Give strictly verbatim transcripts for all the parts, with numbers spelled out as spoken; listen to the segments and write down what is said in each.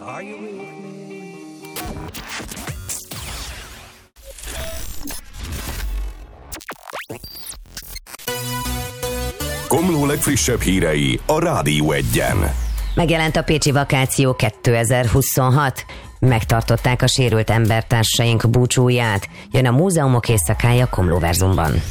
Are you with me? Komló legfrissebb hírei a Rádió Egyen. Megjelent a Pécsi Vakáció kétezer-huszonhat. Megtartották a sérült embertársaink búcsúját. Jön a Múzeumok éjszakája Komlóverzumban.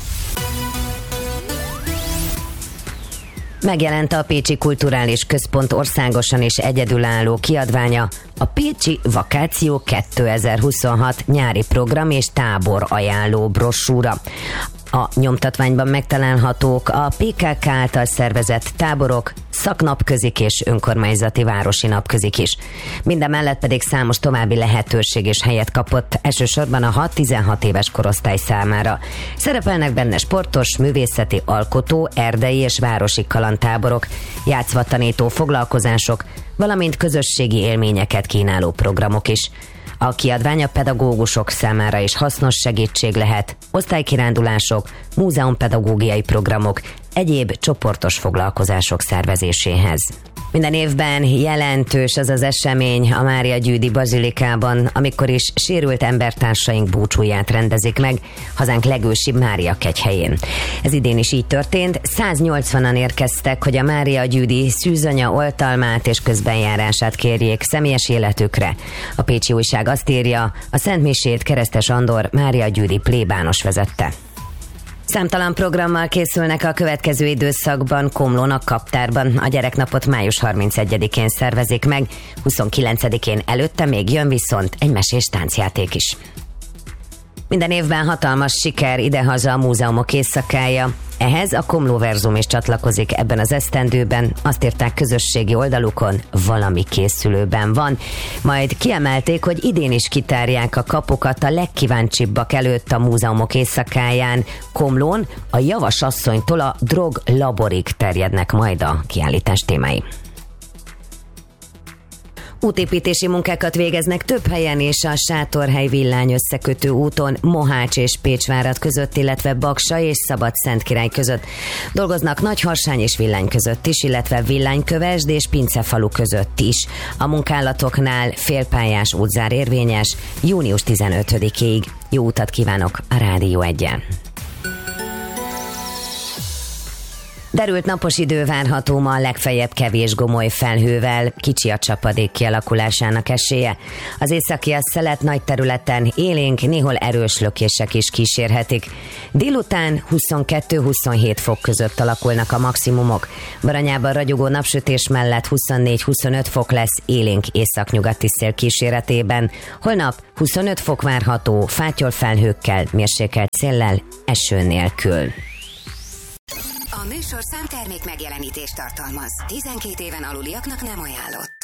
Megjelent a Pécsi Kulturális Központ országosan is egyedülálló kiadványa, a Pécsi Vakáció kétezer-huszonhat nyári program és tábor ajánló brossúra. A nyomtatványban megtalálhatók a pé ká ká által szervezett táborok, szaknapközik és önkormányzati városi napközik is. Mindemellett pedig számos további lehetőség és helyet kapott, elsősorban a hat-tizenhat éves korosztály számára. Szerepelnek benne sportos, művészeti, alkotó, erdei és városi kalandtáborok, játszva tanító foglalkozások, valamint közösségi élményeket kínáló programok is. A kiadvány a pedagógusok számára is hasznos segítség lehet, osztálykirándulások, múzeumpedagógiai programok, egyéb csoportos foglalkozások szervezéséhez. Minden évben jelentős az az esemény a Mária Győdi Bazilikában, amikor is sérült embertársaink búcsúját rendezik meg hazánk legősibb Mária kegyhelyén. Ez idén is így történt, száznyolcvanan érkeztek, hogy a Mária Győdi szűzanya oltalmát és közbenjárását kérjék személyes életükre. A Pécsi Újság azt írja, a szentmisét Keresztes Andor Mária Győdi plébános vezette. Számtalan programmal készülnek a következő időszakban Komlón a Kaptárban. A gyereknapot május harmincegyedikén szervezik meg, huszonkilencedikén előtte még jön viszont egy mesés táncjáték is. Minden évben hatalmas siker idehaza a Múzeumok éjszakája. Ehhez a Komlóverzum is csatlakozik ebben az esztendőben. Azt írták közösségi oldalukon, valami készülőben van. Majd kiemelték, hogy idén is kitárják a kapukat a legkíváncsibbak előtt a Múzeumok éjszakáján. Komlón a Javasasszonytól a drog laborig terjednek majd a kiállítás témái. Útépítési munkákat végeznek több helyen és a Sátorhely villány összekötő úton Mohács és Pécsvárad között, illetve Baksa és Szabadszentkirály között. Dolgoznak Nagyharsány és Villány között is, illetve Villánykövesd és Pincefalu között is. A munkálatoknál félpályás útzár érvényes június tizenötödikéig. Jó utat kívánok a Rádió Egyen! Derült napos idő várható ma, legfeljebb kevés gomoly felhővel, kicsi a csapadék kialakulásának esélye. Az északi szelet nagy területen élénk, néhol erős lökések is kísérhetik. Délután huszonkettő-huszonhét fok között alakulnak a maximumok. Baranyában ragyogó napsütés mellett huszonnégy-huszonöt fok lesz élénk északnyugati szél kíséretében. Holnap huszonöt fok várható, fátyol felhőkkel, mérsékelt széllel, eső nélkül. A műsorszám termék megjelenítést tartalmaz. tizenkét éven aluliaknak nem ajánlott.